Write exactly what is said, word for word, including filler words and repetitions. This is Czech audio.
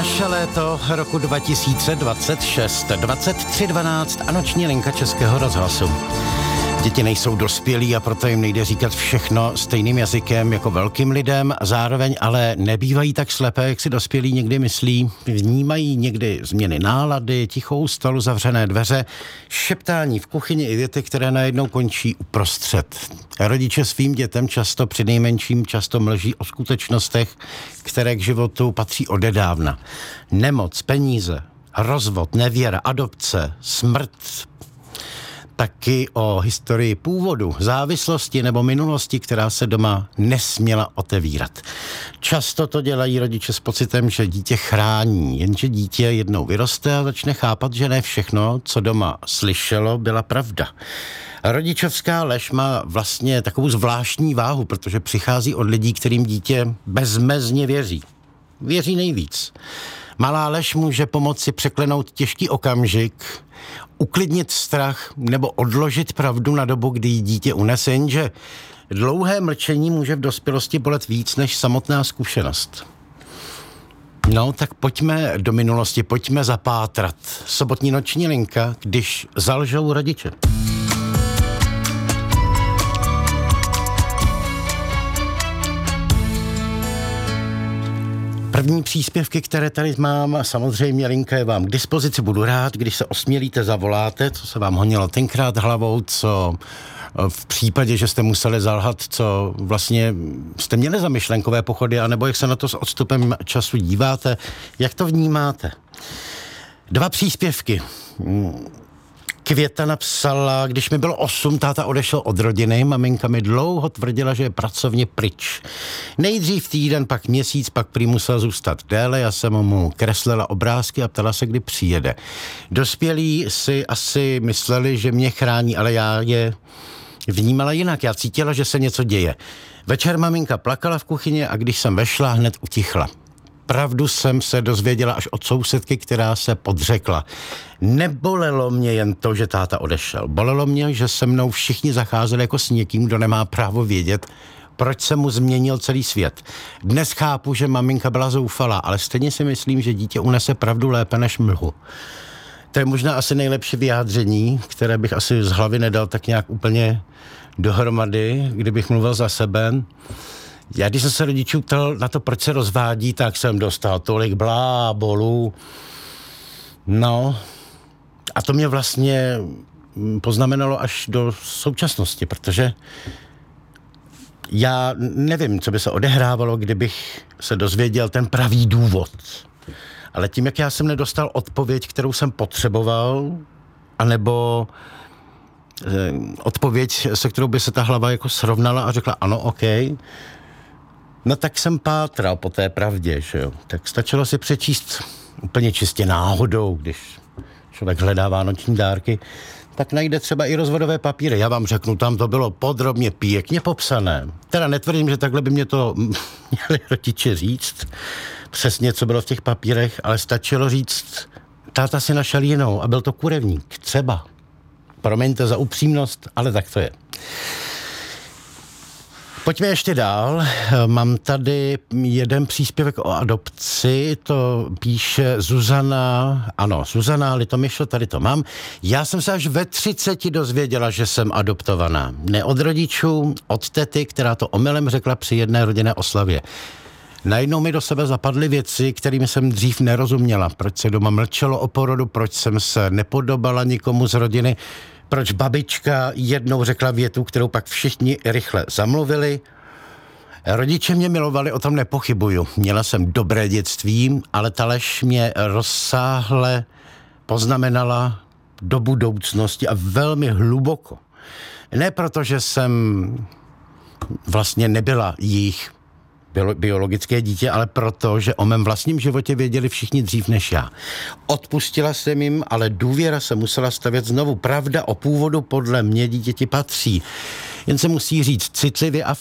Naše léto roku dva tisíce dvacet šest, dvacet tři dvanáct a noční linka Českého rozhlasu. Děti nejsou dospělí a proto jim nejde říkat všechno stejným jazykem jako velkým lidem, zároveň ale nebývají tak slepé, jak si dospělí někdy myslí. Vnímají někdy změny nálady, tichou stolu, zavřené dveře, šeptání v kuchyni i věty, které najednou končí uprostřed. Rodiče svým dětem často přinejmenším často mlží o skutečnostech, které k životu patří odedávna. Nemoc, peníze, rozvod, nevěra, adopce, smrt, taky o historii původu, závislosti nebo minulosti, která se doma nesměla otevírat. Často to dělají rodiče s pocitem, že dítě chrání, jenže dítě jednou vyroste a začne chápat, že ne všechno, co doma slyšelo, byla pravda. Rodičovská lež má vlastně takovou zvláštní váhu, protože přichází od lidí, kterým dítě bezmezně věří. Věří nejvíc. Malá lež může pomoci překlenout těžký okamžik, uklidnit strach nebo odložit pravdu na dobu, kdy ji dítě unese, jenže dlouhé mlčení může v dospělosti bolet víc než samotná zkušenost. No, tak pojďme do minulosti, pojďme zapátrat. Sobotní noční linka, když zalžou rodiče. První příspěvky, které tady mám, samozřejmě linka je vám k dispozici, budu rád, když se osmělíte, zavoláte, co se vám honilo tenkrát hlavou, co v případě, že jste museli zalhat, co vlastně jste měli za myšlenkové pochody, anebo jak se na to s odstupem času díváte, jak to vnímáte. Dva příspěvky. Květa napsala, když mi bylo osm, táta odešel od rodiny, maminka mi dlouho tvrdila, že je pracovně pryč. Nejdřív týden, pak měsíc, pak prý musel zůstat déle, já jsem mu kreslila obrázky a ptala se, kdy přijede. Dospělí si asi mysleli, že mě chrání, ale já je vnímala jinak, já cítila, že se něco děje. Večer maminka plakala v kuchyni a když jsem vešla, hned utichla. Pravdu jsem se dozvěděla až od sousedky, která se podřekla. Nebolelo mě jen to, že táta odešel. Bolelo mě, že se mnou všichni zacházeli jako s někým, kdo nemá právo vědět, proč se mu změnil celý svět. Dnes chápu, že maminka byla zoufalá, ale stejně si myslím, že dítě unese pravdu lépe než mlhu. To je možná asi nejlepší vyjádření, které bych asi z hlavy nedal tak nějak úplně dohromady, kdybych mluvil za sebe. Já, když jsem se rodičů ptal na to, proč se rozvádí, tak jsem dostal tolik blábolů. No, a to mě vlastně poznamenalo až do současnosti, protože já nevím, co by se odehrávalo, kdybych se dozvěděl ten pravý důvod. Ale tím, jak já jsem nedostal odpověď, kterou jsem potřeboval, anebo eh, odpověď, se kterou by se ta hlava jako srovnala a řekla ano, OK, no tak jsem pátral po té pravdě, že jo. Tak stačilo si přečíst úplně čistě náhodou, když člověk hledá vánoční dárky, tak najde třeba i rozvodové papíry. Já vám řeknu, tam to bylo podrobně pěkně popsané. Teda netvrdím, že takhle by mě to měli rodiče říct, přesně, co bylo v těch papírech, ale stačilo říct, táta si našel jinou a byl to kurevník, třeba. Promiňte za upřímnost, ale tak to je. Pojďme ještě dál. Mám tady jeden příspěvek o adopci, to píše Zuzana, ano, Zuzana Litomyšl, tady to mám. Já jsem se až ve třiceti dozvěděla, že jsem adoptovaná. Ne od rodičů, od tety, která to omylem řekla při jedné rodinné oslavě. Najednou mi do sebe zapadly věci, kterým jsem dřív nerozuměla. Proč se doma mlčelo o porodu, proč jsem se nepodobala nikomu z rodiny, proč babička jednou řekla větu, kterou pak všichni rychle zamluvili. Rodiče mě milovali, o tom nepochybuju. Měla jsem dobré dětství, ale ta lež mě rozsáhle poznamenala do budoucnosti a velmi hluboko. Ne proto, že jsem vlastně nebyla jejich biologické dítě, ale proto, že o mém vlastním životě věděli všichni dřív než já. Odpustila jsem jim, ale důvěra se musela stavět znovu. Pravda o původu podle mě dítěti patří. Jen se musí říct citlivě a